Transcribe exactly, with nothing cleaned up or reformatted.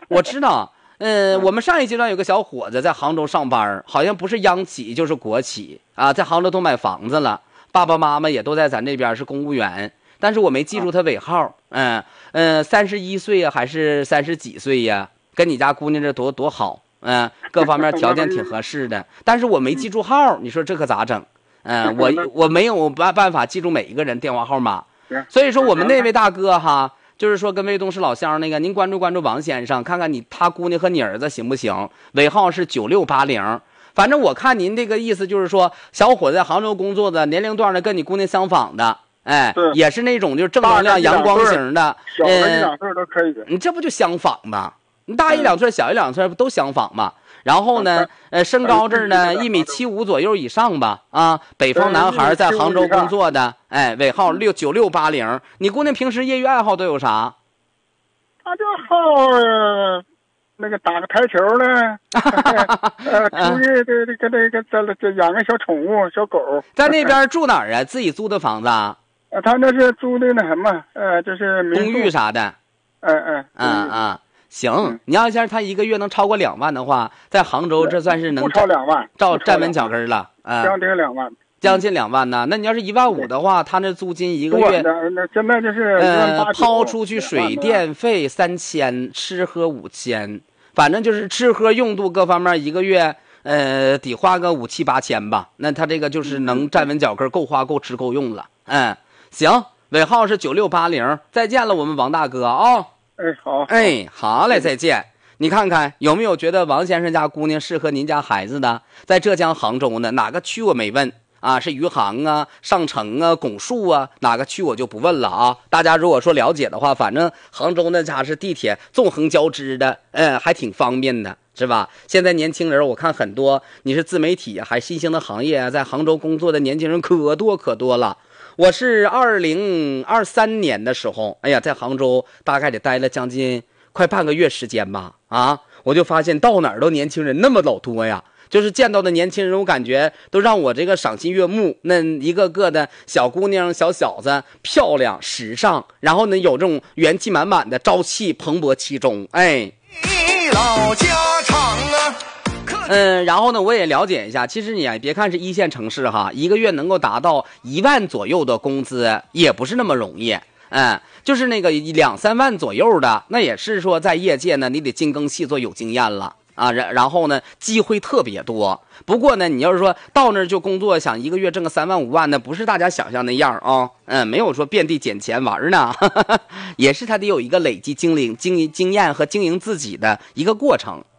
我知道。嗯、呃，我们上一阶段有个小伙子在杭州上班，好像不是央企就是国企啊，在杭州都买房子了，爸爸妈妈也都在咱这边是公务员，但是我没记住他尾号。嗯嗯，三十一岁呀，还是三十几岁呀？跟你家姑娘这多多好，嗯、呃，各方面条件挺合适的，但是我没记住号，你说这可咋整？嗯、呃，我我没有办办法记住每一个人电话号码，所以说我们那位大哥哈。就是说跟魏东市老乡那个，您关注关注王先生，看看你他姑娘和你儿子行不行？尾号是九六八零。反正我看您这个意思就是说，小伙子在杭州工作的，年龄段呢跟你姑娘相仿的，哎，也是那种就是正能量、阳光型的， 小个一两岁都可以。 你这不就相仿吗？你大一两岁、小一两岁不都相仿吗？然后呢，呃，身高这儿呢，一米七五左右以上吧，啊，北方男孩在杭州工作的，哎，尾号六九六八零。你姑娘平时业余爱好都有啥？ 他就好、呃、那个打个台球呢，呃，出去这这个这个这这养个小宠物小狗。 在那边住哪儿啊？自己租的房子啊？ 呃，他那是租的那什么，呃，就是公寓啥的。 嗯嗯嗯嗯。行，你要是他一个月能超过两万的话，在杭州这算是能不超两万， 照站稳脚跟了啊， 将近两万， 将近两万呢。那你要是一万五的话，他那租金一个月， 那现在就是呃，抛出去水电费三千，吃喝五千，反正就是吃喝用度各方面一个月，呃，得花个五七八千吧。那他这个就是能站稳脚跟，够花够吃够用了。嗯，行，尾号是九六八零，再见了，我们王大哥啊、哦。 哎，好， 哎，好嘞，再见。你看看有没有觉得王先生家姑娘适合您家孩子的？在浙江杭州呢，哪个区我没问啊？是余杭啊、上城啊、拱墅啊，哪个区我就不问了啊。大家如果说了解的话，反正杭州那家是地铁纵横交织的，嗯，还挺方便的，是吧？现在年轻人我看很多，你是自媒体还新兴的行业，在杭州工作的年轻人可多可多了。我是二零二三年的时候，哎呀，在杭州大概得待了将近快半个月时间吧，啊，我就发现到哪儿都年轻人那么老多呀，就是见到的年轻人，我感觉都让我这个赏心悦目。那一个个的小姑娘、小小子，漂亮、时尚，然后呢有这种元气满满的，朝气蓬勃其中，哎，老家常啊。嗯，然后呢，我也了解一下。其实你啊，别看是一线城市哈，一个月能够达到一万左右的工资，也不是那么容易。嗯，就是那个两三万左右的，那也是说在业界呢，你得精耕细作，有经验了啊。然然后呢，机会特别多。不过呢，你要是说到那儿就工作，想一个月挣个三万五万的，不是大家想象那样啊。嗯，没有说遍地捡钱玩呢，呵呵，也是他得有一个累积经营经营经验和经营自己的一个过程。